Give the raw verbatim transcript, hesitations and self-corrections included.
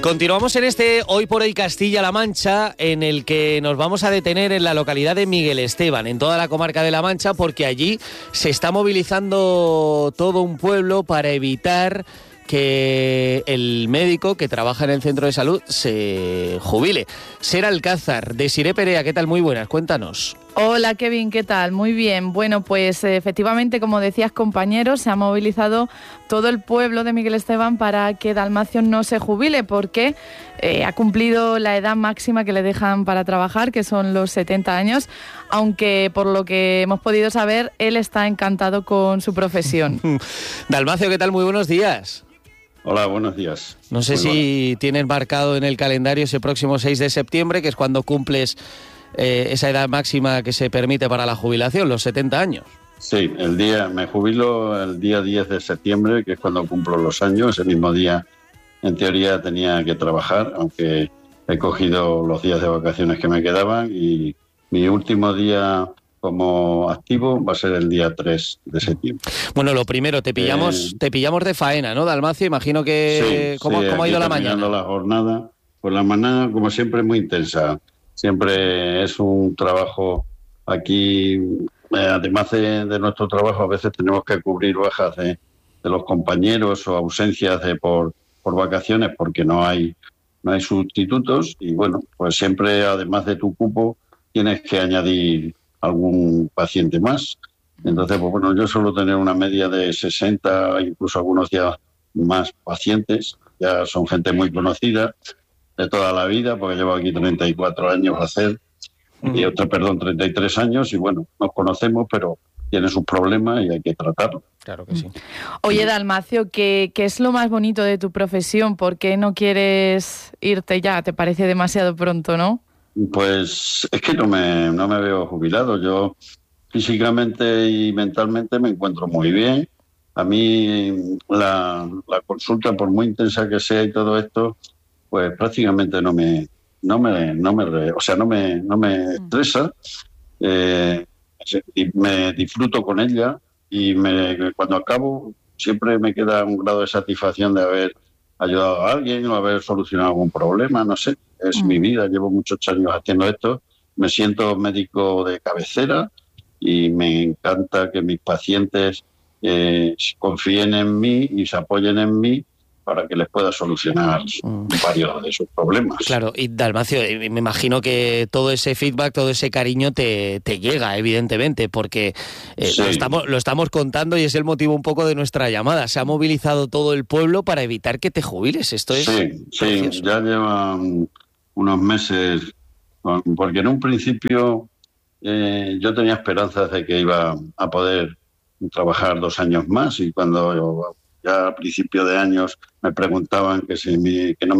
Continuamos en este Hoy por Hoy Castilla-La Mancha, en el que nos vamos a detener en la localidad de Miguel Esteban, en toda la comarca de La Mancha, porque allí se está movilizando todo un pueblo para evitar que el médico que trabaja en el centro de salud se jubile. Ser Alcázar, Desiré Perea, ¿qué tal? Muy buenas, cuéntanos. Hola Kevin, ¿qué tal? Muy bien. Bueno, pues efectivamente, como decías, compañeros, se ha movilizado todo el pueblo de Miguel Esteban para que Dalmacio no se jubile, porque eh, ha cumplido la edad máxima que le dejan para trabajar, que son los setenta años, aunque por lo que hemos podido saber, él está encantado con su profesión. Dalmacio, ¿qué tal? Muy buenos días. Hola, buenos días. No sé Muy si bueno. tienes marcado en el calendario ese próximo seis de septiembre, que es cuando cumples eh, esa edad máxima que se permite para la jubilación, los setenta años. Sí, el día me jubilo el día diez de septiembre, que es cuando cumplo los años. Ese mismo día, en teoría, tenía que trabajar, aunque he cogido los días de vacaciones que me quedaban, y mi último día como activo va a ser el día tres de septiembre. Bueno, lo primero, te pillamos eh, te pillamos de faena, ¿no, Dalmacio? Imagino que... Sí, ¿Cómo, sí, ¿cómo ha ido la mañana? la jornada. Pues la mañana, como siempre, es muy intensa. Siempre es un trabajo aquí, eh, además de, de nuestro trabajo, a veces tenemos que cubrir bajas de, de los compañeros o ausencias de por, por vacaciones porque no hay, no hay sustitutos, y bueno, pues siempre, además de tu cupo, tienes que añadir algún paciente más. Entonces, pues bueno, yo suelo tener una media de sesenta, incluso algunos días más pacientes. Ya son gente muy conocida de toda la vida, porque llevo aquí treinta y cuatro años a hacer, uh-huh. y otro, perdón, treinta y tres años, y bueno, nos conocemos, pero tiene sus problemas y hay que tratarlo. Claro que sí. Oye, Dalmacio, ¿qué, ¿qué es lo más bonito de tu profesión? ¿Por qué no quieres irte ya? ¿Te parece demasiado pronto, no? Pues es que no me, no me veo jubilado. Yo físicamente y mentalmente me encuentro muy bien. A mí la, la consulta, por muy intensa que sea y todo esto, pues prácticamente no me, no me, no me, o sea, no me, no me estresa. Eh, me disfruto con ella, y me, cuando acabo siempre me queda un grado de satisfacción de haber ayudado a alguien o haber solucionado algún problema, no sé. Es mm. mi vida, llevo muchos años haciendo esto, me siento médico de cabecera y me encanta que mis pacientes eh, confíen en mí y se apoyen en mí para que les pueda solucionar mm. varios de sus problemas. Claro, y Dalmacio, me imagino que todo ese feedback, todo ese cariño te, te llega, evidentemente, porque eh, sí. lo, estamos, lo estamos contando y es el motivo un poco de nuestra llamada. Se ha movilizado todo el pueblo para evitar que te jubiles. Esto es Sí, sí, ya llevan unos meses, porque en un principio eh, yo tenía esperanzas de que iba a poder trabajar dos años más, y cuando yo, ya a principio de años me preguntaban que si mi, que no